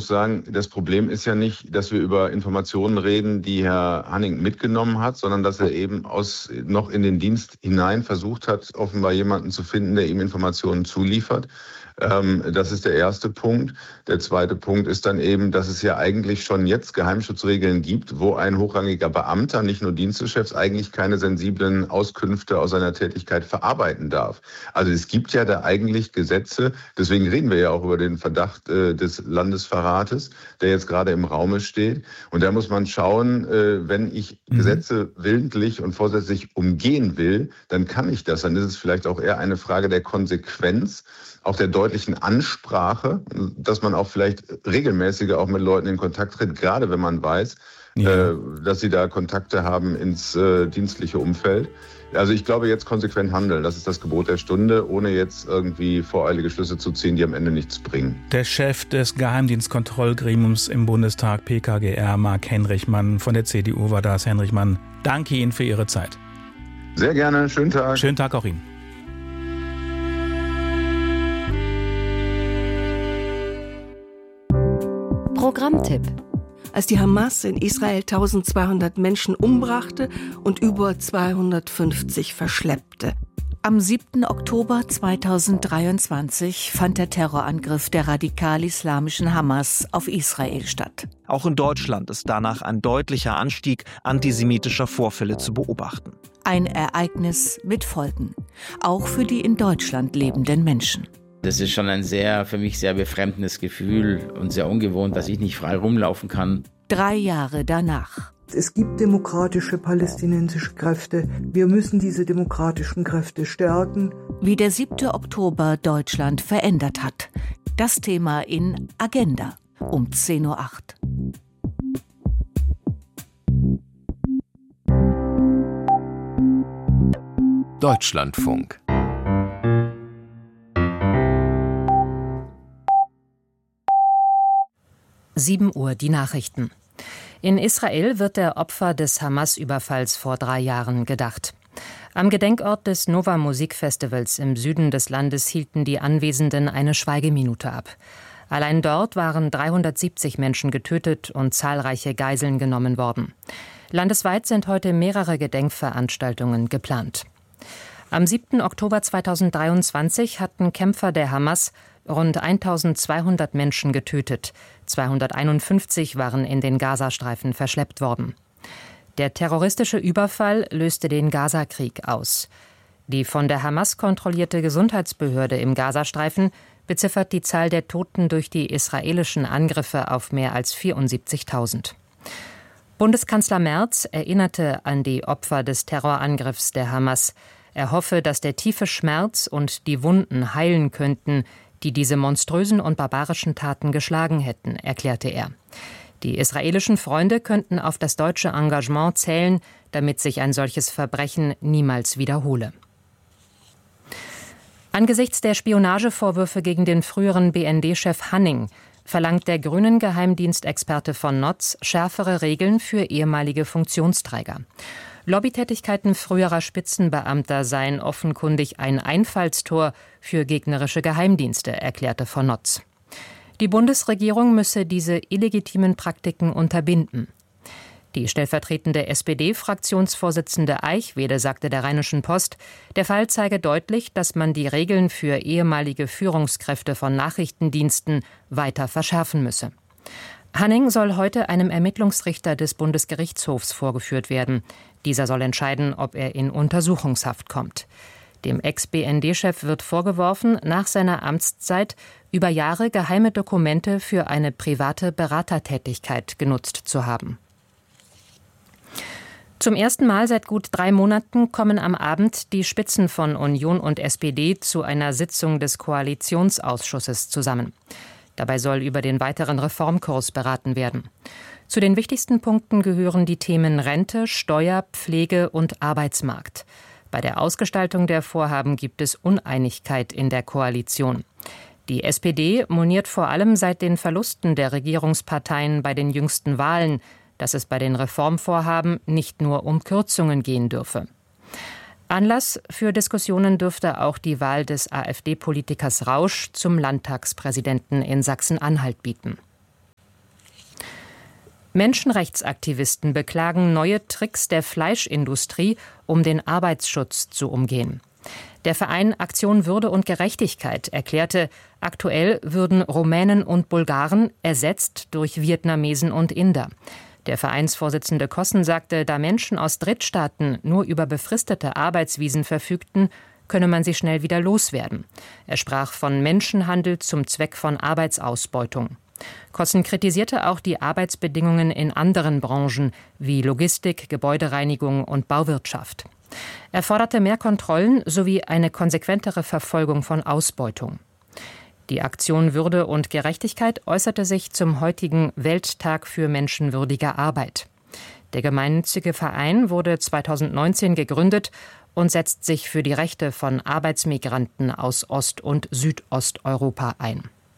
muss sagen, das Problem ist ja nicht, dass wir über Informationen reden, die Herr Hanning mitgenommen hat, sondern dass er eben noch in den Dienst hinein versucht hat, offenbar jemanden zu finden, der ihm Informationen zuliefert. Das ist der erste Punkt. Der zweite Punkt ist dann eben, dass es ja eigentlich schon jetzt Geheimschutzregeln gibt, wo ein hochrangiger Beamter, nicht nur Dienstchefs, eigentlich keine sensiblen Auskünfte aus seiner Tätigkeit verarbeiten darf. Also es gibt ja da eigentlich Gesetze, deswegen reden wir ja auch über den Verdacht des Landesverrates, der jetzt gerade im Raume steht. Und da muss man schauen, wenn ich Gesetze willentlich und vorsätzlich umgehen will, dann kann ich das. Dann ist es vielleicht auch eher eine Frage der Konsequenz, auch der deutlichen Ansprache, dass man auch vielleicht regelmäßiger auch mit Leuten in Kontakt tritt, gerade wenn man weiß, dass sie da Kontakte haben ins dienstliche Umfeld. Also ich glaube, jetzt konsequent handeln, das ist das Gebot der Stunde, ohne jetzt irgendwie voreilige Schlüsse zu ziehen, die am Ende nichts bringen. Der Chef des Geheimdienstkontrollgremiums im Bundestag, PKGR, Marc Henrichmann von der CDU war das. Herr Henrichmann, danke Ihnen für Ihre Zeit. Sehr gerne, schönen Tag. Schönen Tag auch Ihnen. Programmtipp. Als die Hamas in Israel 1200 Menschen umbrachte und über 250 verschleppte. Am 7. Oktober 2023 fand der Terrorangriff der radikal-islamischen Hamas auf Israel statt. Auch in Deutschland ist danach ein deutlicher Anstieg antisemitischer Vorfälle zu beobachten. Ein Ereignis mit Folgen, auch für die in Deutschland lebenden Menschen. Das ist schon ein für mich sehr befremdendes Gefühl und sehr ungewohnt, dass ich nicht frei rumlaufen kann. 3 Jahre danach. Es gibt demokratische palästinensische Kräfte. Wir müssen diese demokratischen Kräfte stärken. Wie der 7. Oktober Deutschland verändert hat. Das Thema in Agenda um 10:08 Uhr. Deutschlandfunk. Uhr die Nachrichten. In Israel wird der Opfer des Hamas-Überfalls vor 3 Jahren gedacht. Am Gedenkort des Nova Musikfestivals im Süden des Landes hielten die Anwesenden eine Schweigeminute ab. Allein dort waren 370 Menschen getötet und zahlreiche Geiseln genommen worden. Landesweit sind heute mehrere Gedenkveranstaltungen geplant. Am 7. Oktober 2023 hatten Kämpfer der Hamas rund 1200 Menschen getötet. 251 waren in den Gazastreifen verschleppt worden. Der terroristische Überfall löste den Gazakrieg aus. Die von der Hamas kontrollierte Gesundheitsbehörde im Gazastreifen beziffert die Zahl der Toten durch die israelischen Angriffe auf mehr als 74.000. Bundeskanzler Merz erinnerte an die Opfer des Terrorangriffs der Hamas. Er hoffe, dass der tiefe Schmerz und die Wunden heilen könnten, die diese monströsen und barbarischen Taten geschlagen hätten, erklärte er. Die israelischen Freunde könnten auf das deutsche Engagement zählen, damit sich ein solches Verbrechen niemals wiederhole. Angesichts der Spionagevorwürfe gegen den früheren BND-Chef Hanning verlangt der Grünen-Geheimdienstexperte von Notz schärfere Regeln für ehemalige Funktionsträger. Lobbytätigkeiten früherer Spitzenbeamter seien offenkundig ein Einfallstor für gegnerische Geheimdienste, erklärte von Notz. Die Bundesregierung müsse diese illegitimen Praktiken unterbinden. Die stellvertretende SPD-Fraktionsvorsitzende Eichwede sagte der Rheinischen Post, der Fall zeige deutlich, dass man die Regeln für ehemalige Führungskräfte von Nachrichtendiensten weiter verschärfen müsse. Hanning soll heute einem Ermittlungsrichter des Bundesgerichtshofs vorgeführt werden. Dieser soll entscheiden, ob er in Untersuchungshaft kommt. Dem Ex-BND-Chef wird vorgeworfen, nach seiner Amtszeit über Jahre geheime Dokumente für eine private Beratertätigkeit genutzt zu haben. Zum ersten Mal seit gut 3 Monaten kommen am Abend die Spitzen von Union und SPD zu einer Sitzung des Koalitionsausschusses zusammen. Dabei soll über den weiteren Reformkurs beraten werden. Zu den wichtigsten Punkten gehören die Themen Rente, Steuer, Pflege und Arbeitsmarkt. Bei der Ausgestaltung der Vorhaben gibt es Uneinigkeit in der Koalition. Die SPD moniert vor allem seit den Verlusten der Regierungsparteien bei den jüngsten Wahlen, dass es bei den Reformvorhaben nicht nur um Kürzungen gehen dürfe. Anlass für Diskussionen dürfte auch die Wahl des AfD-Politikers Rausch zum Landtagspräsidenten in Sachsen-Anhalt bieten. Menschenrechtsaktivisten beklagen neue Tricks der Fleischindustrie, um den Arbeitsschutz zu umgehen. Der Verein Aktion Würde und Gerechtigkeit erklärte, aktuell würden Rumänen und Bulgaren ersetzt durch Vietnamesen und Inder. Der Vereinsvorsitzende Kossen sagte, da Menschen aus Drittstaaten nur über befristete Arbeitsvisen verfügten, könne man sie schnell wieder loswerden. Er sprach von Menschenhandel zum Zweck von Arbeitsausbeutung. Kossen kritisierte auch die Arbeitsbedingungen in anderen Branchen wie Logistik, Gebäudereinigung und Bauwirtschaft. Er forderte mehr Kontrollen sowie eine konsequentere Verfolgung von Ausbeutung. Die Aktion Würde und Gerechtigkeit äußerte sich zum heutigen Welttag für menschenwürdige Arbeit. Der gemeinnützige Verein wurde 2019 gegründet und setzt sich für die Rechte von Arbeitsmigranten aus Ost- und Südosteuropa ein.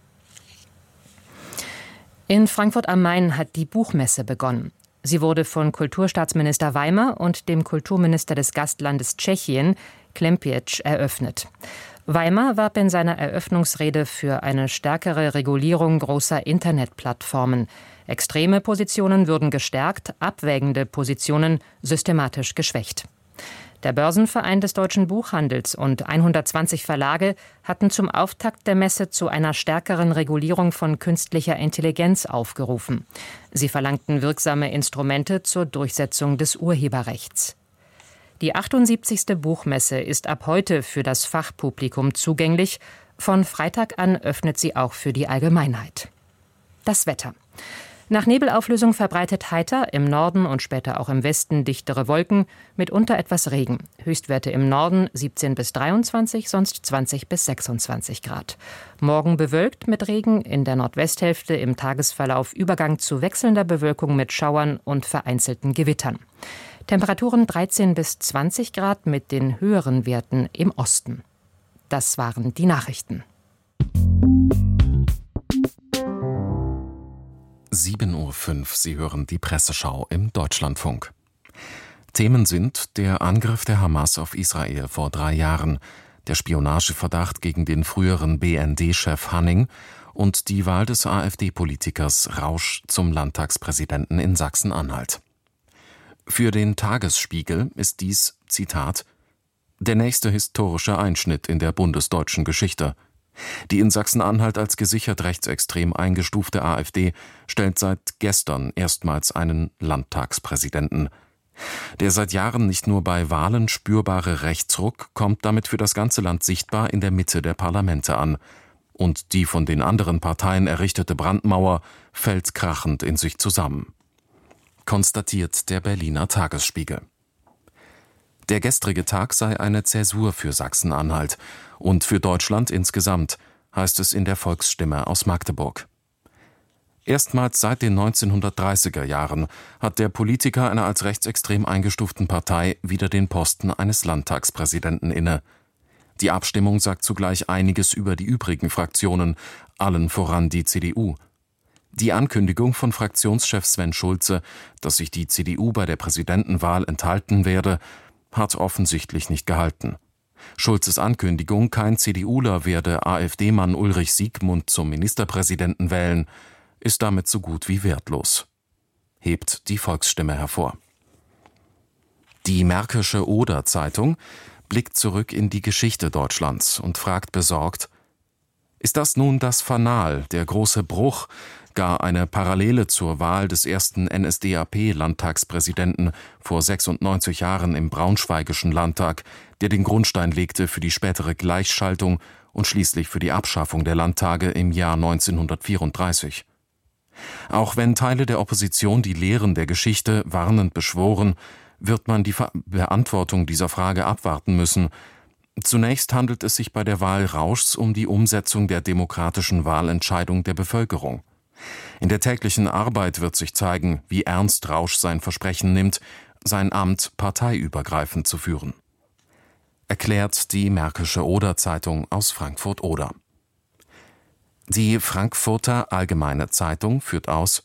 In Frankfurt am Main hat die Buchmesse begonnen. Sie wurde von Kulturstaatsminister Weimer und dem Kulturminister des Gastlandes Tschechien, Klempiec, eröffnet. Weimer warb in seiner Eröffnungsrede für eine stärkere Regulierung großer Internetplattformen. Extreme Positionen würden gestärkt, abwägende Positionen systematisch geschwächt. Der Börsenverein des deutschen Buchhandels und 120 Verlage hatten zum Auftakt der Messe zu einer stärkeren Regulierung von künstlicher Intelligenz aufgerufen. Sie verlangten wirksame Instrumente zur Durchsetzung des Urheberrechts. Die 78. Buchmesse ist ab heute für das Fachpublikum zugänglich. Von Freitag an öffnet sie auch für die Allgemeinheit. Das Wetter. Nach Nebelauflösung verbreitet heiter, im Norden und später auch im Westen dichtere Wolken, mitunter etwas Regen. Höchstwerte im Norden 17 bis 23, sonst 20 bis 26 Grad. Morgen bewölkt mit Regen, in der Nordwesthälfte im Tagesverlauf Übergang zu wechselnder Bewölkung mit Schauern und vereinzelten Gewittern. Temperaturen 13 bis 20 Grad mit den höheren Werten im Osten. Das waren die Nachrichten. 7:05 Uhr, Sie hören die Presseschau im Deutschlandfunk. Themen sind der Angriff der Hamas auf Israel vor 3 Jahren, der Spionageverdacht gegen den früheren BND-Chef Hanning und die Wahl des AfD-Politikers Rausch zum Landtagspräsidenten in Sachsen-Anhalt. Für den Tagesspiegel ist dies, Zitat, der nächste historische Einschnitt in der bundesdeutschen Geschichte. Die in Sachsen-Anhalt als gesichert rechtsextrem eingestufte AfD stellt seit gestern erstmals einen Landtagspräsidenten. Der seit Jahren nicht nur bei Wahlen spürbare Rechtsruck kommt damit für das ganze Land sichtbar in der Mitte der Parlamente an. Und die von den anderen Parteien errichtete Brandmauer fällt krachend in sich zusammen. Konstatiert der Berliner Tagesspiegel. Der gestrige Tag sei eine Zäsur für Sachsen-Anhalt und für Deutschland insgesamt, heißt es in der Volksstimme aus Magdeburg. Erstmals seit den 1930er Jahren hat der Politiker einer als rechtsextrem eingestuften Partei wieder den Posten eines Landtagspräsidenten inne. Die Abstimmung sagt zugleich einiges über die übrigen Fraktionen, allen voran die CDU. Die Ankündigung von Fraktionschef Sven Schulze, dass sich die CDU bei der Präsidentenwahl enthalten werde, hat offensichtlich nicht gehalten. Schulzes Ankündigung, kein CDUler werde AfD-Mann Ulrich Siegmund zum Ministerpräsidenten wählen, ist damit so gut wie wertlos. Hebt die Volksstimme hervor. Die Märkische Oder-Zeitung blickt zurück in die Geschichte Deutschlands und fragt besorgt: Ist das nun das Fanal, der große Bruch, gar eine Parallele zur Wahl des ersten NSDAP-Landtagspräsidenten vor 96 Jahren im Braunschweigischen Landtag, der den Grundstein legte für die spätere Gleichschaltung und schließlich für die Abschaffung der Landtage im Jahr 1934? Auch wenn Teile der Opposition die Lehren der Geschichte warnend beschworen, wird man die Beantwortung dieser Frage abwarten müssen. Zunächst handelt es sich bei der Wahl Rauschs um die Umsetzung der demokratischen Wahlentscheidung der Bevölkerung. In der täglichen Arbeit wird sich zeigen, wie ernst Rausch sein Versprechen nimmt, sein Amt parteiübergreifend zu führen. Erklärt die Märkische Oder-Zeitung aus Frankfurt-Oder. Die Frankfurter Allgemeine Zeitung führt aus: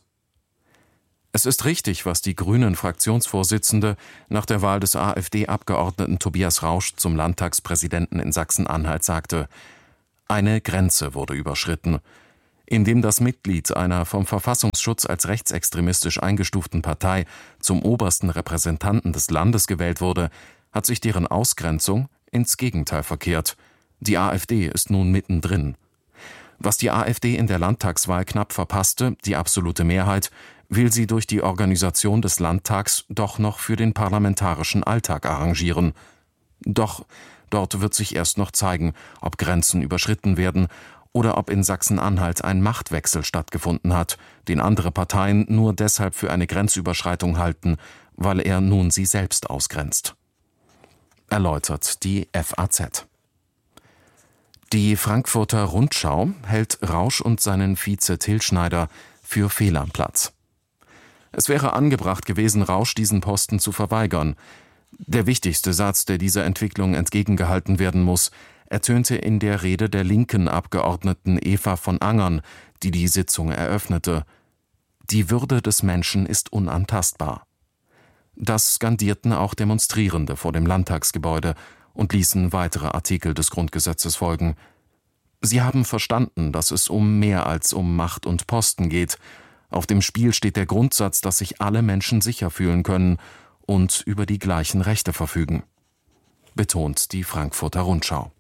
Es ist richtig, was die Grünen-Fraktionsvorsitzende nach der Wahl des AfD-Abgeordneten Tobias Rausch zum Landtagspräsidenten in Sachsen-Anhalt sagte. Eine Grenze wurde überschritten. Indem das Mitglied einer vom Verfassungsschutz als rechtsextremistisch eingestuften Partei zum obersten Repräsentanten des Landes gewählt wurde, hat sich deren Ausgrenzung ins Gegenteil verkehrt. Die AfD ist nun mittendrin. Was die AfD in der Landtagswahl knapp verpasste, die absolute Mehrheit, will sie durch die Organisation des Landtags doch noch für den parlamentarischen Alltag arrangieren. Doch dort wird sich erst noch zeigen, ob Grenzen überschritten werden oder ob in Sachsen-Anhalt ein Machtwechsel stattgefunden hat, den andere Parteien nur deshalb für eine Grenzüberschreitung halten, weil er nun sie selbst ausgrenzt. Erläutert die FAZ. Die Frankfurter Rundschau hält Rausch und seinen Vize Till Schneider für fehl am Platz. Es wäre angebracht gewesen, Rausch diesen Posten zu verweigern. Der wichtigste Satz, der dieser Entwicklung entgegengehalten werden muss, ertönte in der Rede der linken Abgeordneten Eva von Angern, die die Sitzung eröffnete. Die Würde des Menschen ist unantastbar. Das skandierten auch Demonstrierende vor dem Landtagsgebäude und ließen weitere Artikel des Grundgesetzes folgen. Sie haben verstanden, dass es um mehr als um Macht und Posten geht. Auf dem Spiel steht der Grundsatz, dass sich alle Menschen sicher fühlen können und über die gleichen Rechte verfügen, betont die Frankfurter Rundschau.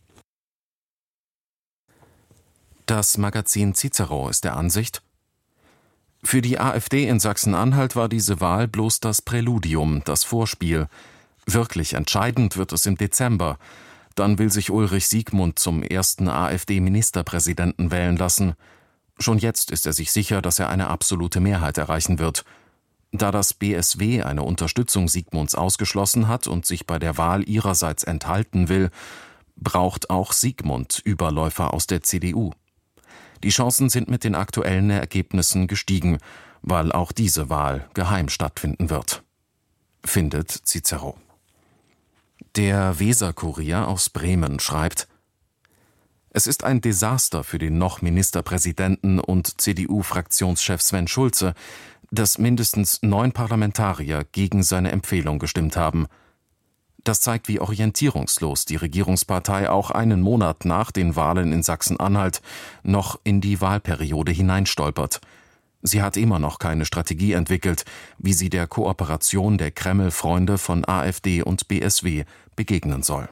Das Magazin Cicero ist der Ansicht: Für die AfD in Sachsen-Anhalt war diese Wahl bloß das Präludium, das Vorspiel. Wirklich entscheidend wird es im Dezember. Dann will sich Ulrich Siegmund zum ersten AfD-Ministerpräsidenten wählen lassen. Schon jetzt ist er sich sicher, dass er eine absolute Mehrheit erreichen wird. Da das BSW eine Unterstützung Siegmunds ausgeschlossen hat und sich bei der Wahl ihrerseits enthalten will, braucht auch Siegmund Überläufer aus der CDU. Die Chancen sind mit den aktuellen Ergebnissen gestiegen, weil auch diese Wahl geheim stattfinden wird, findet Cicero. Der Weser-Kurier aus Bremen schreibt: Es ist ein Desaster für den noch Ministerpräsidenten und CDU-Fraktionschef Sven Schulze, dass mindestens 9 Parlamentarier gegen seine Empfehlung gestimmt haben. Das zeigt, wie orientierungslos die Regierungspartei auch einen Monat nach den Wahlen in Sachsen-Anhalt noch in die Wahlperiode hineinstolpert. Sie hat immer noch keine Strategie entwickelt, wie sie der Kooperation der Kreml-Freunde von AfD und BSW begegnen soll.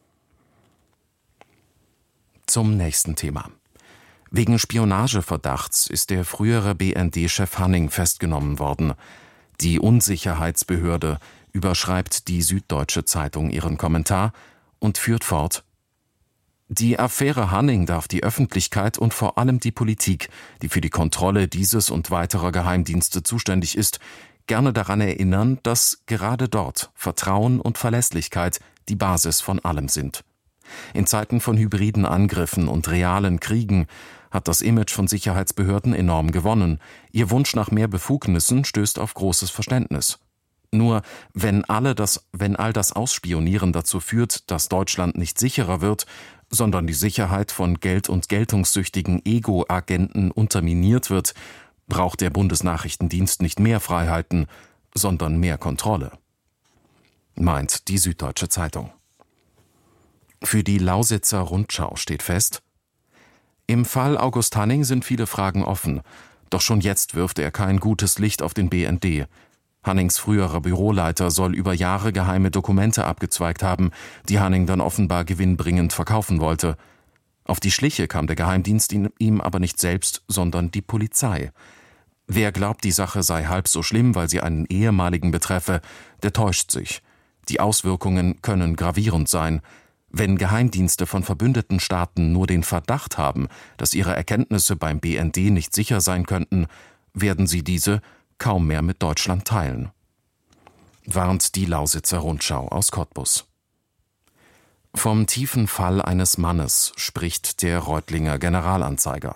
Zum nächsten Thema. Wegen Spionageverdachts ist der frühere BND-Chef Hanning festgenommen worden. Die Unsicherheitsbehörde überschreibt die Süddeutsche Zeitung ihren Kommentar und führt fort: Die Affäre Hanning darf die Öffentlichkeit und vor allem die Politik, die für die Kontrolle dieses und weiterer Geheimdienste zuständig ist, gerne daran erinnern, dass gerade dort Vertrauen und Verlässlichkeit die Basis von allem sind. In Zeiten von hybriden Angriffen und realen Kriegen hat das Image von Sicherheitsbehörden enorm gewonnen. Ihr Wunsch nach mehr Befugnissen stößt auf großes Verständnis. Nur wenn all das Ausspionieren dazu führt, dass Deutschland nicht sicherer wird, sondern die Sicherheit von Geld- und geltungssüchtigen Ego-Agenten unterminiert wird, braucht der Bundesnachrichtendienst nicht mehr Freiheiten, sondern mehr Kontrolle, meint die Süddeutsche Zeitung. Für die Lausitzer Rundschau steht fest: Im Fall August Hanning sind viele Fragen offen, doch schon jetzt wirft er kein gutes Licht auf den BND. Hannings früherer Büroleiter soll über Jahre geheime Dokumente abgezweigt haben, die Hanning dann offenbar gewinnbringend verkaufen wollte. Auf die Schliche kam der Geheimdienst ihm aber nicht selbst, sondern die Polizei. Wer glaubt, die Sache sei halb so schlimm, weil sie einen ehemaligen betreffe, der täuscht sich. Die Auswirkungen können gravierend sein. Wenn Geheimdienste von verbündeten Staaten nur den Verdacht haben, dass ihre Erkenntnisse beim BND nicht sicher sein könnten, werden sie diese kaum mehr mit Deutschland teilen, warnt die Lausitzer Rundschau aus Cottbus. Vom tiefen Fall eines Mannes spricht der Reutlinger Generalanzeiger.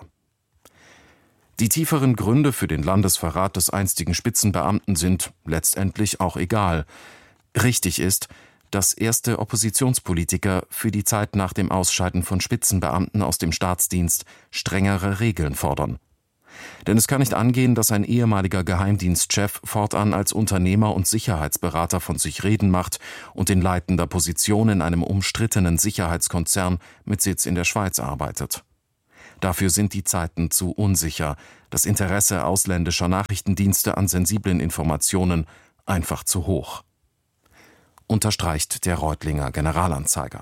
Die tieferen Gründe für den Landesverrat des einstigen Spitzenbeamten sind letztendlich auch egal. Richtig ist, dass erste Oppositionspolitiker für die Zeit nach dem Ausscheiden von Spitzenbeamten aus dem Staatsdienst strengere Regeln fordern. Denn es kann nicht angehen, dass ein ehemaliger Geheimdienstchef fortan als Unternehmer und Sicherheitsberater von sich reden macht und in leitender Position in einem umstrittenen Sicherheitskonzern mit Sitz in der Schweiz arbeitet. Dafür sind die Zeiten zu unsicher, das Interesse ausländischer Nachrichtendienste an sensiblen Informationen einfach zu hoch. Unterstreicht der Reutlinger Generalanzeiger.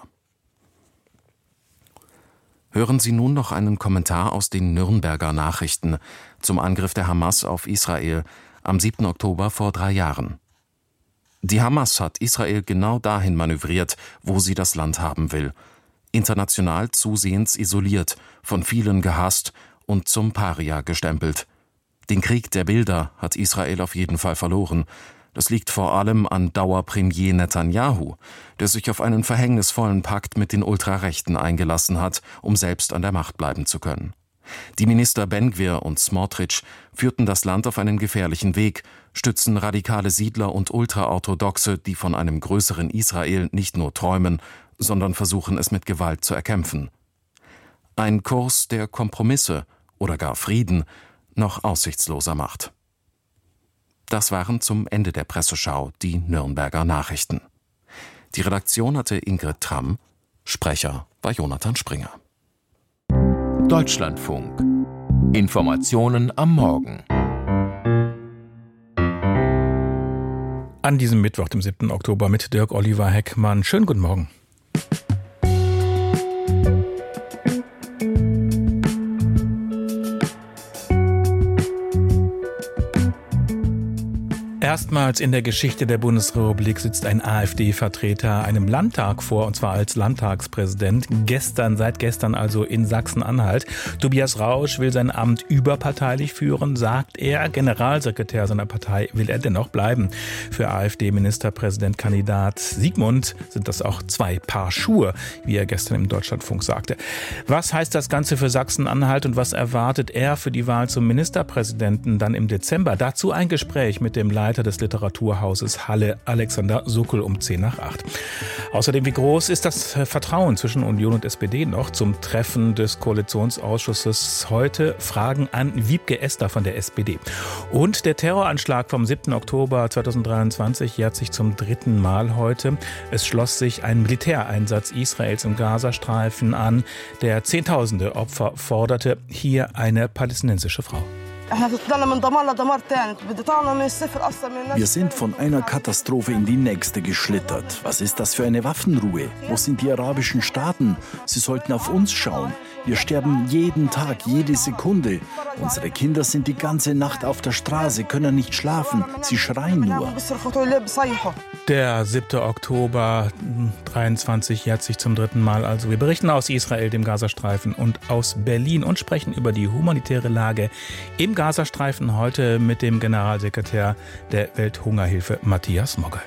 Hören Sie nun noch einen Kommentar aus den Nürnberger Nachrichten zum Angriff der Hamas auf Israel am 7. Oktober vor 3 Jahren. Die Hamas hat Israel genau dahin manövriert, wo sie das Land haben will. International zusehends isoliert, von vielen gehasst und zum Paria gestempelt. Den Krieg der Bilder hat Israel auf jeden Fall verloren. Das liegt vor allem an Dauerpremier Netanyahu, der sich auf einen verhängnisvollen Pakt mit den Ultrarechten eingelassen hat, um selbst an der Macht bleiben zu können. Die Minister Ben-Gvir und Smotrich führten das Land auf einen gefährlichen Weg, stützen radikale Siedler und Ultraorthodoxe, die von einem größeren Israel nicht nur träumen, sondern versuchen es mit Gewalt zu erkämpfen. Ein Kurs, der Kompromisse oder gar Frieden noch aussichtsloser macht. Das waren zum Ende der Presseschau die Nürnberger Nachrichten. Die Redaktion hatte Ingrid Tramm, Sprecher war Jonathan Springer. Deutschlandfunk. Informationen am Morgen. An diesem Mittwoch, dem 7. Oktober, mit Dirk Oliver Heckmann. Schönen guten Morgen. Erstmals in der Geschichte der Bundesrepublik sitzt ein AfD-Vertreter einem Landtag vor, und zwar als Landtagspräsident. Seit gestern also in Sachsen-Anhalt. Tobias Rausch will sein Amt überparteilich führen, sagt er. Generalsekretär seiner Partei will er dennoch bleiben. Für AfD-Ministerpräsidentkandidat Siegmund sind das auch 2 Paar Schuhe, wie er gestern im Deutschlandfunk sagte. Was heißt das Ganze für Sachsen-Anhalt und was erwartet er für die Wahl zum Ministerpräsidenten dann im Dezember? Dazu ein Gespräch mit dem Leiter des Literaturhauses Halle, Alexander Sokol, um 7:10. Außerdem, wie groß ist das Vertrauen zwischen Union und SPD noch zum Treffen des Koalitionsausschusses heute? Fragen an Wiebke Esther von der SPD. Und der Terroranschlag vom 7. Oktober 2023 jährt sich zum 3. Mal heute. Es schloss sich ein Militäreinsatz Israels im Gazastreifen an, der Zehntausende Opfer forderte. Hier eine palästinensische Frau. Wir sind von einer Katastrophe in die nächste geschlittert. Was ist das für eine Waffenruhe? Wo sind die arabischen Staaten? Sie sollten auf uns schauen. Wir sterben jeden Tag, jede Sekunde. Unsere Kinder sind die ganze Nacht auf der Straße, können nicht schlafen. Sie schreien nur. Der 7. Oktober 23 jährt sich zum 3. Mal. Also wir berichten aus Israel, dem Gazastreifen und aus Berlin und sprechen über die humanitäre Lage im Gazastreifen heute mit dem Generalsekretär der Welthungerhilfe Matthias Mogge.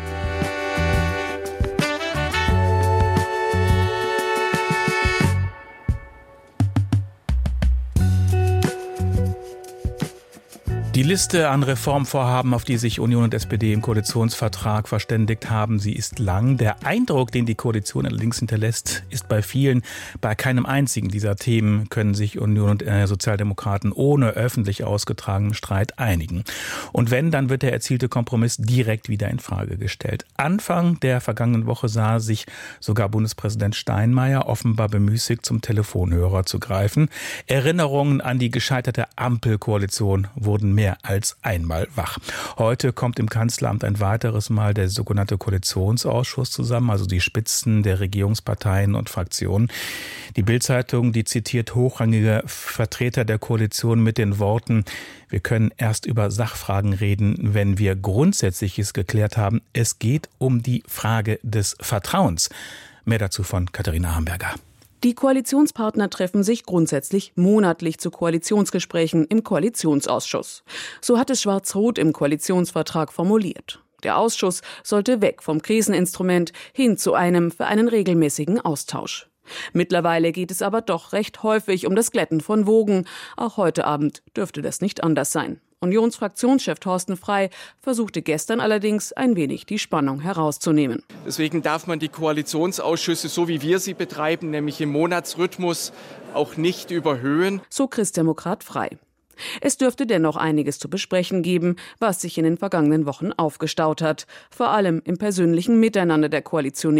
Die Liste an Reformvorhaben, auf die sich Union und SPD im Koalitionsvertrag verständigt haben, sie ist lang. Der Eindruck, den die Koalition allerdings hinterlässt, ist bei vielen, bei keinem einzigen dieser Themen können sich Union und Sozialdemokraten ohne öffentlich ausgetragenen Streit einigen. Und wenn, dann wird der erzielte Kompromiss direkt wieder in Frage gestellt. Anfang der vergangenen Woche sah sich sogar Bundespräsident Steinmeier offenbar bemüßigt, zum Telefonhörer zu greifen. Erinnerungen an die gescheiterte Ampelkoalition wurden mehr als einmal wach. Heute kommt im Kanzleramt ein weiteres Mal der sogenannte Koalitionsausschuss zusammen, also die Spitzen der Regierungsparteien und Fraktionen. Die Bild-Zeitung, die zitiert hochrangige Vertreter der Koalition mit den Worten: Wir können erst über Sachfragen reden, wenn wir Grundsätzliches geklärt haben. Es geht um die Frage des Vertrauens. Mehr dazu von Katharina Hamburger. Die Koalitionspartner treffen sich grundsätzlich monatlich zu Koalitionsgesprächen im Koalitionsausschuss. So hat es Schwarz-Rot im Koalitionsvertrag formuliert. Der Ausschuss sollte weg vom Kriseninstrument hin zu einem für einen regelmäßigen Austausch. Mittlerweile geht es aber doch recht häufig um das Glätten von Wogen. Auch heute Abend dürfte das nicht anders sein. Unionsfraktionschef Thorsten Frey versuchte gestern allerdings ein wenig die Spannung herauszunehmen. Deswegen darf man die Koalitionsausschüsse, so wie wir sie betreiben, nämlich im Monatsrhythmus, auch nicht überhöhen. So Christdemokrat Frey. Es dürfte dennoch einiges zu besprechen geben, was sich in den vergangenen Wochen aufgestaut hat. Vor allem im persönlichen Miteinander der Koalitionäre.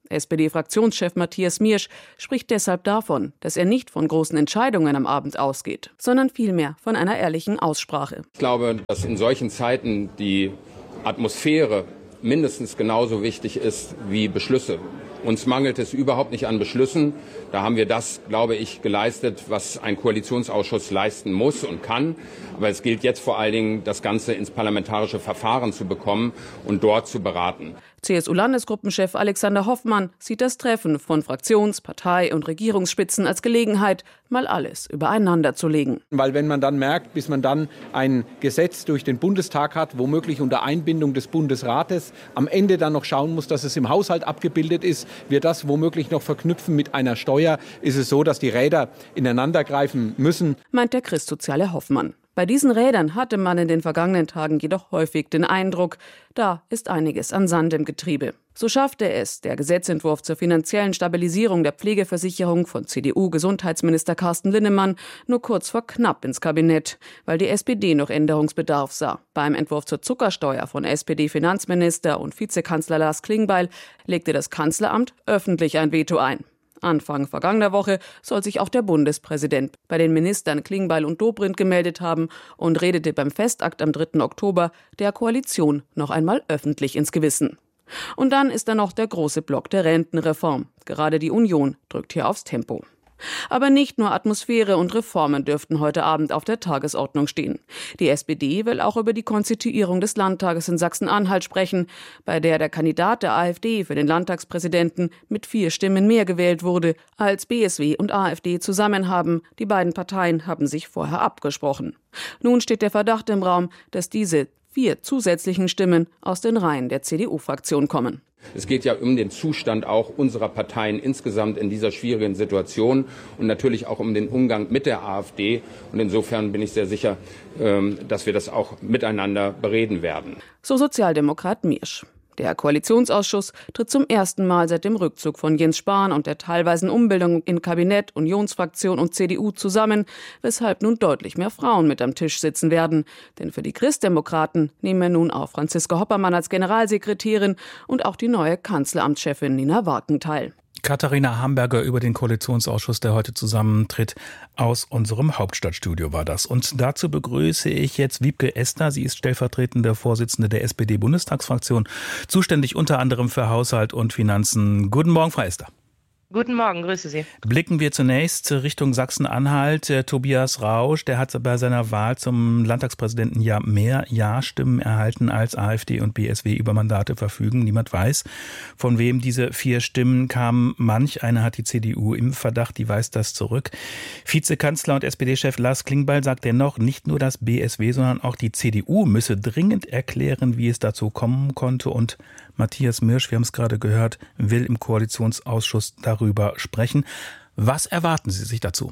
SPD-Fraktionschef Matthias Miersch spricht deshalb davon, dass er nicht von großen Entscheidungen am Abend ausgeht, sondern vielmehr von einer ehrlichen Aussprache. Ich glaube, dass in solchen Zeiten die Atmosphäre mindestens genauso wichtig ist wie Beschlüsse. Uns mangelt es überhaupt nicht an Beschlüssen. Da haben wir das, glaube ich, geleistet, was ein Koalitionsausschuss leisten muss und kann. Aber es gilt jetzt vor allen Dingen, das Ganze ins parlamentarische Verfahren zu bekommen und dort zu beraten. CSU-Landesgruppenchef Alexander Hoffmann sieht das Treffen von Fraktions-, Partei- und Regierungsspitzen als Gelegenheit, mal alles übereinander zu legen. Weil wenn man dann merkt, bis man dann ein Gesetz durch den Bundestag hat, womöglich unter Einbindung des Bundesrates, am Ende dann noch schauen muss, dass es im Haushalt abgebildet ist, wir das womöglich noch verknüpfen mit einer Steuer, ist es so, dass die Räder ineinander greifen müssen. Meint der christsoziale Hoffmann. Bei diesen Rädern hatte man in den vergangenen Tagen jedoch häufig den Eindruck, da ist einiges an Sand im Getriebe. So schaffte es der Gesetzentwurf zur finanziellen Stabilisierung der Pflegeversicherung von CDU-Gesundheitsminister Carsten Linnemann nur kurz vor knapp ins Kabinett, weil die SPD noch Änderungsbedarf sah. Beim Entwurf zur Zuckersteuer von SPD-Finanzminister und Vizekanzler Lars Klingbeil legte das Kanzleramt öffentlich ein Veto ein. Anfang vergangener Woche soll sich auch der Bundespräsident bei den Ministern Klingbeil und Dobrindt gemeldet haben und redete beim Festakt am 3. Oktober der Koalition noch einmal öffentlich ins Gewissen. Und dann ist da noch der große Block der Rentenreform. Gerade die Union drückt hier aufs Tempo. Aber nicht nur Atmosphäre und Reformen dürften heute Abend auf der Tagesordnung stehen. Die SPD will auch über die Konstituierung des Landtages in Sachsen-Anhalt sprechen, bei der der Kandidat der AfD für den Landtagspräsidenten mit 4 Stimmen mehr gewählt wurde, als BSW und AfD zusammen haben. Die beiden Parteien haben sich vorher abgesprochen. Nun steht der Verdacht im Raum, dass diese 4 zusätzlichen Stimmen aus den Reihen der CDU-Fraktion kommen. Es geht ja um den Zustand auch unserer Parteien insgesamt in dieser schwierigen Situation und natürlich auch um den Umgang mit der AfD. Und insofern bin ich sehr sicher, dass wir das auch miteinander bereden werden. So Sozialdemokrat Miersch. Der Koalitionsausschuss tritt zum ersten Mal seit dem Rückzug von Jens Spahn und der teilweisen Umbildung in Kabinett, Unionsfraktion und CDU zusammen, weshalb nun deutlich mehr Frauen mit am Tisch sitzen werden. Denn für die Christdemokraten nehmen wir nun auch Franziska Hoppermann als Generalsekretärin und auch die neue Kanzleramtschefin Nina Warken teil. Katharina Hamburger über den Koalitionsausschuss, der heute zusammentritt. Aus unserem Hauptstadtstudio war das. Und dazu begrüße ich jetzt Wiebke Esther. Sie ist stellvertretende Vorsitzende der SPD-Bundestagsfraktion, zuständig unter anderem für Haushalt und Finanzen. Guten Morgen, Frau Esther. Guten Morgen, grüße Sie. Blicken wir zunächst Richtung Sachsen-Anhalt. Tobias Rausch, der hat bei seiner Wahl zum Landtagspräsidenten ja mehr Ja-Stimmen erhalten, als AfD und BSW über Mandate verfügen. Niemand weiß, von wem diese 4 Stimmen kamen. Manch einer hat die CDU im Verdacht, die weist das zurück. Vizekanzler und SPD-Chef Lars Klingbeil sagt dennoch, nicht nur das BSW, sondern auch die CDU müsse dringend erklären, wie es dazu kommen konnte. Und Matthias Miersch, wir haben es gerade gehört, will im Koalitionsausschuss darüber sprechen. Was erwarten Sie sich dazu?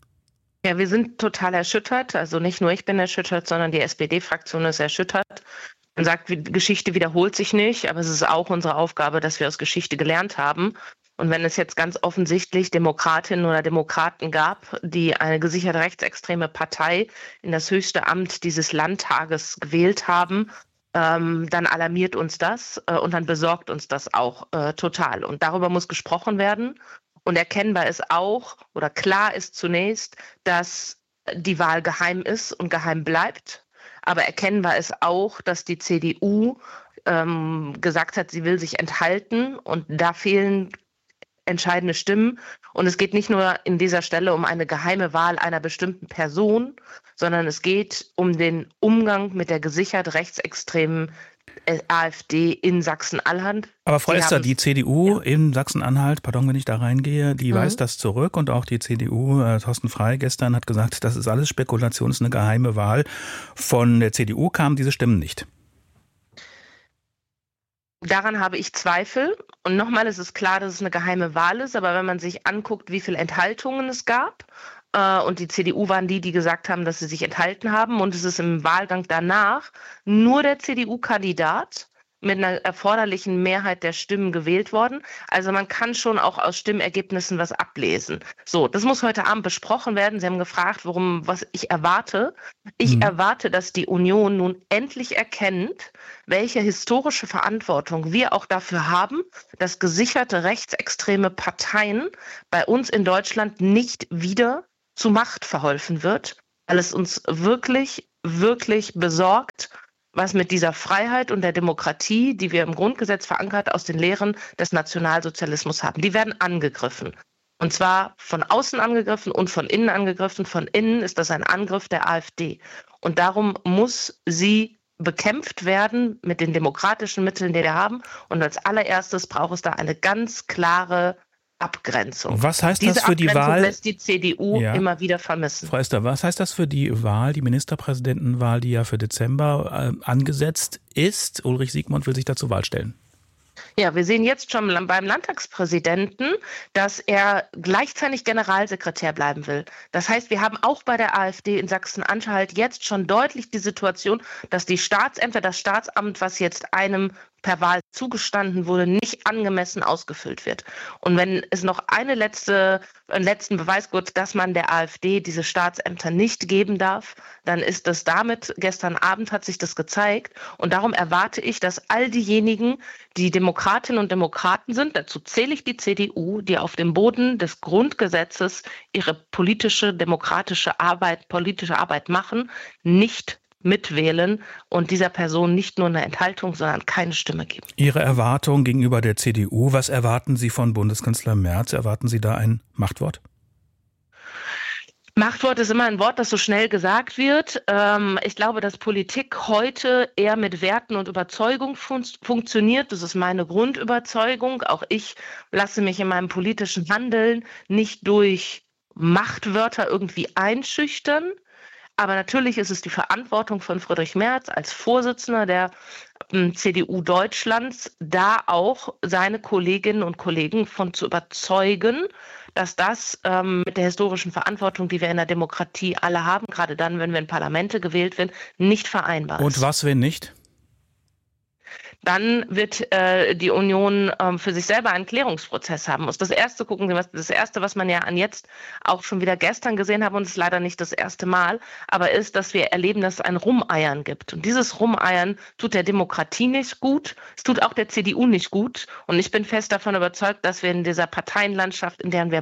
Ja, wir sind total erschüttert. Also nicht nur ich bin erschüttert, sondern die SPD-Fraktion ist erschüttert. Man sagt, die Geschichte wiederholt sich nicht, aber es ist auch unsere Aufgabe, dass wir aus Geschichte gelernt haben. Und wenn es jetzt ganz offensichtlich Demokratinnen oder Demokraten gab, die eine gesichert rechtsextreme Partei in das höchste Amt dieses Landtages gewählt haben, dann alarmiert uns das und dann besorgt uns das auch total. Und darüber muss gesprochen werden. Und erkennbar ist auch, oder klar ist zunächst, dass die Wahl geheim ist und geheim bleibt. Aber erkennbar ist auch, dass die CDU gesagt hat, sie will sich enthalten. Und da fehlen entscheidende Stimmen. Und es geht nicht nur in dieser Stelle um eine geheime Wahl einer bestimmten Person, sondern es geht um den Umgang mit der gesichert rechtsextremen AfD in Sachsen-Anhalt. Aber Frau Esther, die CDU in Sachsen-Anhalt, pardon, wenn ich da reingehe, die weist das zurück und auch die CDU, Thorsten Frey gestern hat gesagt, das ist alles Spekulation, das ist eine geheime Wahl. Von der CDU kamen diese Stimmen nicht. Daran habe ich Zweifel. Und nochmal, es ist klar, dass es eine geheime Wahl ist. Aber wenn man sich anguckt, wie viele Enthaltungen es gab, und die CDU waren die gesagt haben, dass sie sich enthalten haben. Und es ist im Wahlgang danach nur der CDU-Kandidat mit einer erforderlichen Mehrheit der Stimmen gewählt worden. Also man kann schon auch aus Stimmergebnissen was ablesen. So, das muss heute Abend besprochen werden. Sie haben gefragt, was ich erwarte. Ich erwarte, dass die Union nun endlich erkennt, welche historische Verantwortung wir auch dafür haben, dass gesicherte rechtsextreme Parteien bei uns in Deutschland nicht wieder zu Macht verholfen wird, weil es uns wirklich, wirklich besorgt, was mit dieser Freiheit und der Demokratie, die wir im Grundgesetz verankert aus den Lehren des Nationalsozialismus haben. Die werden angegriffen. Und zwar von außen angegriffen und von innen angegriffen. Von innen ist das ein Angriff der AfD. Und darum muss sie bekämpft werden mit den demokratischen Mitteln, die wir haben. Und als allererstes braucht es da eine ganz klare Abgrenzung. Was heißt das für die Wahl? Diese Abgrenzung lässt die CDU immer wieder vermissen. Frau Ester, was heißt das für die Wahl, die Ministerpräsidentenwahl, die ja für Dezember angesetzt ist? Ulrich Siegmund will sich da zur Wahl stellen. Ja, wir sehen jetzt schon beim Landtagspräsidenten, dass er gleichzeitig Generalsekretär bleiben will. Das heißt, wir haben auch bei der AfD in Sachsen-Anhalt jetzt schon deutlich die Situation, dass die Staatsämter, das Staatsamt, was jetzt einem per Wahl zugestanden wurde, nicht angemessen ausgefüllt wird. Und wenn es noch einen letzten Beweis gibt, dass man der AfD diese Staatsämter nicht geben darf, dann ist das damit, gestern Abend hat sich das gezeigt. Und darum erwarte ich, dass all diejenigen, die Demokratinnen und Demokraten sind, dazu zähle ich die CDU, die auf dem Boden des Grundgesetzes ihre politische Arbeit machen, nicht mitwählen und dieser Person nicht nur eine Enthaltung, sondern keine Stimme geben. Ihre Erwartung gegenüber der CDU, was erwarten Sie von Bundeskanzler Merz? Erwarten Sie da ein Machtwort? Machtwort ist immer ein Wort, das so schnell gesagt wird. Ich glaube, dass Politik heute eher mit Werten und Überzeugung funktioniert. Das ist meine Grundüberzeugung. Auch ich lasse mich in meinem politischen Handeln nicht durch Machtwörter irgendwie einschüchtern. Aber natürlich ist es die Verantwortung von Friedrich Merz als Vorsitzender der CDU Deutschlands, da auch seine Kolleginnen und Kollegen von zu überzeugen, dass das mit der historischen Verantwortung, die wir in der Demokratie alle haben, gerade dann, wenn wir in Parlamente gewählt werden, nicht vereinbar ist. Und was, wenn nicht? Dann wird die Union für sich selber einen Klärungsprozess haben muss. Das Erste, was man ja jetzt auch schon wieder gestern gesehen haben, und es ist leider nicht das erste Mal, aber ist, dass wir erleben, dass es ein Rumeiern gibt. Und dieses Rumeiern tut der Demokratie nicht gut, es tut auch der CDU nicht gut. Und ich bin fest davon überzeugt, dass wir in dieser Parteienlandschaft, in der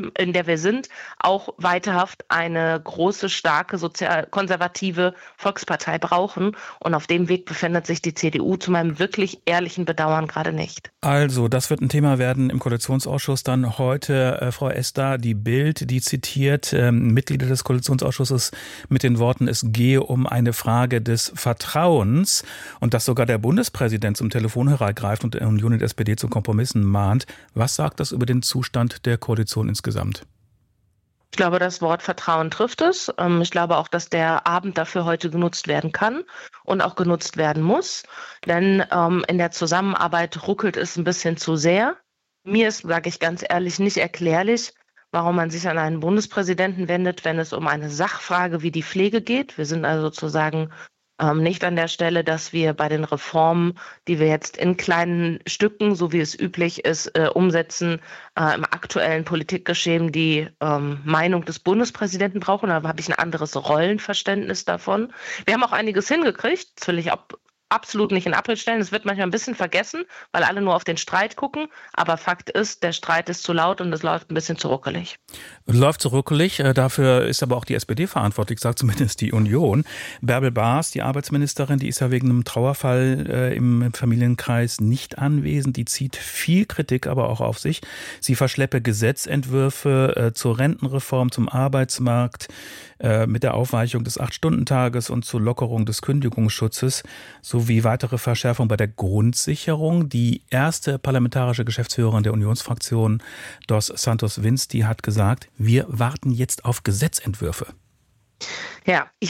wir sind, auch weiterhaft eine große, starke, sozial-konservative Volkspartei brauchen. Und auf dem Weg befindet sich die CDU zu meinem wirklich ehrlichen Bedauern gerade nicht. Also, das wird ein Thema werden im Koalitionsausschuss dann heute. Frau Ester, die Bild, die zitiert Mitglieder des Koalitionsausschusses mit den Worten, es gehe um eine Frage des Vertrauens und dass sogar der Bundespräsident zum Telefonhörer greift und der Union und SPD zu Kompromissen mahnt. Was sagt das über den Zustand der Koalition insgesamt? Ich glaube, das Wort Vertrauen trifft es. Ich glaube auch, dass der Abend dafür heute genutzt werden kann und auch genutzt werden muss. Denn in der Zusammenarbeit ruckelt es ein bisschen zu sehr. Mir ist, sage ich ganz ehrlich, nicht erklärlich, warum man sich an einen Bundespräsidenten wendet, wenn es um eine Sachfrage wie die Pflege geht. Wir sind also sozusagen nicht an der Stelle, dass wir bei den Reformen, die wir jetzt in kleinen Stücken, so wie es üblich ist, umsetzen, im aktuellen Politikgeschehen die Meinung des Bundespräsidenten brauchen. Da habe ich ein anderes Rollenverständnis davon. Wir haben auch einiges hingekriegt, das will ich absolut nicht in Abrede stellen. Es wird manchmal ein bisschen vergessen, weil alle nur auf den Streit gucken. Aber Fakt ist, der Streit ist zu laut und es läuft ein bisschen zu ruckelig. Läuft zu ruckelig. Dafür ist aber auch die SPD verantwortlich, sagt zumindest die Union. Bärbel Baas, die Arbeitsministerin, die ist ja wegen einem Trauerfall im Familienkreis nicht anwesend. Die zieht viel Kritik aber auch auf sich. Sie verschleppe Gesetzentwürfe zur Rentenreform, zum Arbeitsmarkt, mit der Aufweichung des 8-Stunden-Tages und zur Lockerung des Kündigungsschutzes sowie weitere Verschärfung bei der Grundsicherung. Die erste parlamentarische Geschäftsführerin der Unionsfraktion, Dos Santos Vinz, die hat gesagt, wir warten jetzt auf Gesetzentwürfe. Ja, ich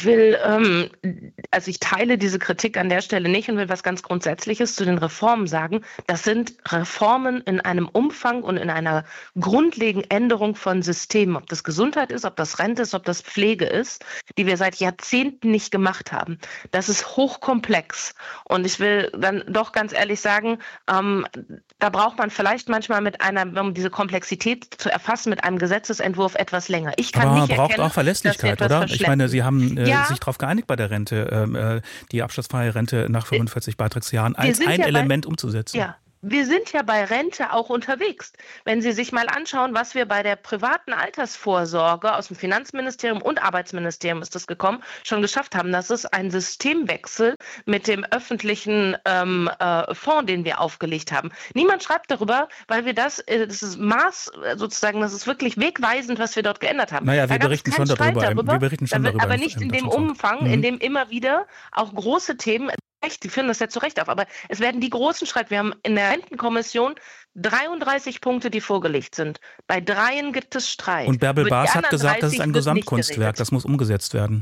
teile diese Kritik an der Stelle nicht und will was ganz Grundsätzliches zu den Reformen sagen. Das sind Reformen in einem Umfang und in einer grundlegenden Änderung von Systemen, ob das Gesundheit ist, ob das Rente ist, ob das Pflege ist, die wir seit Jahrzehnten nicht gemacht haben. Das ist hochkomplex und ich will dann doch ganz ehrlich sagen, da braucht man vielleicht manchmal um diese Komplexität zu erfassen, mit einem Gesetzesentwurf etwas länger. Ich kann aber nicht man braucht erkennen, auch Verlässlichkeit, oder? Ich meine, Sie haben sich darauf geeinigt bei der Rente, die abschlussfreie Rente nach 45 Beitragsjahren als ein Element umzusetzen. Ja. Wir sind ja bei Rente auch unterwegs. Wenn Sie sich mal anschauen, was wir bei der privaten Altersvorsorge aus dem Finanzministerium und Arbeitsministerium ist das gekommen, schon geschafft haben, das ist ein Systemwechsel mit dem öffentlichen Fonds, den wir aufgelegt haben. Niemand schreibt darüber, weil wir das ist das ist wirklich wegweisend, was wir dort geändert haben. Naja, wir berichten schon darüber. Wir berichten schon darüber. Aber nicht in dem Umfang, in dem immer wieder auch große Themen, die führen das ja zu Recht auf, aber es werden die großen Schritte. Wir haben in der Rentenkommission 33 Punkte, die vorgelegt sind. Bei 3 gibt es Streit. Und Bärbel Baas hat gesagt, das ist ein Gesamtkunstwerk, das muss umgesetzt werden.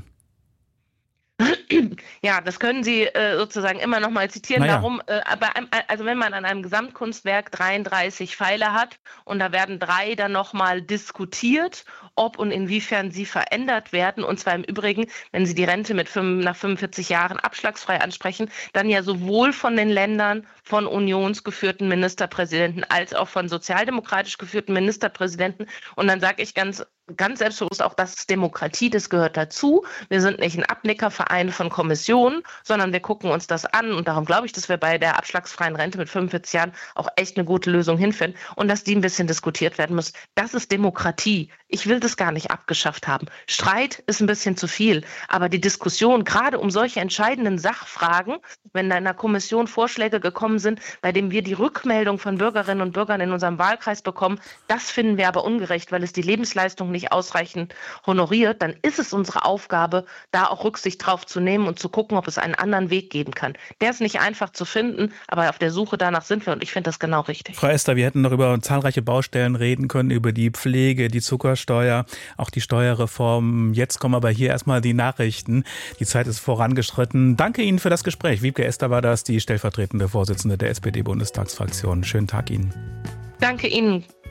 Ja, das können Sie sozusagen immer noch mal zitieren. Naja. Warum? Also wenn man an einem Gesamtkunstwerk 33 Pfeile hat und da werden 3 dann noch mal diskutiert, ob und inwiefern sie verändert werden. Und zwar im Übrigen, wenn Sie die Rente nach 45 Jahren abschlagsfrei ansprechen, dann ja sowohl von den Ländern, von unionsgeführten Ministerpräsidenten als auch von sozialdemokratisch geführten Ministerpräsidenten. Und dann sage ich ganz selbstbewusst auch, das ist Demokratie, das gehört dazu. Wir sind nicht ein Abnickerverein von Kommissionen, sondern wir gucken uns das an. Und darum glaube ich, dass wir bei der abschlagsfreien Rente mit 45 Jahren auch echt eine gute Lösung hinfinden und dass die ein bisschen diskutiert werden muss. Das ist Demokratie. Ich will das gar nicht abgeschafft haben. Streit ist ein bisschen zu viel, aber die Diskussion, gerade um solche entscheidenden Sachfragen, wenn da in der Kommission Vorschläge gekommen sind, bei denen wir die Rückmeldung von Bürgerinnen und Bürgern in unserem Wahlkreis bekommen, das finden wir aber ungerecht, weil es die Lebensleistung nicht ausreichend honoriert, dann ist es unsere Aufgabe, da auch Rücksicht drauf zu nehmen und zu gucken, ob es einen anderen Weg geben kann. Der ist nicht einfach zu finden, aber auf der Suche danach sind wir und ich finde das genau richtig. Frau Ester, wir hätten noch über zahlreiche Baustellen reden können, über die Pflege, die Zuckersteuer, auch die Steuerreform. Jetzt kommen aber hier erstmal die Nachrichten. Die Zeit ist vorangeschritten. Danke Ihnen für das Gespräch. Wiebke Ester war das, die stellvertretende Vorsitzende der SPD-Bundestagsfraktion. Schönen Tag Ihnen. Danke Ihnen.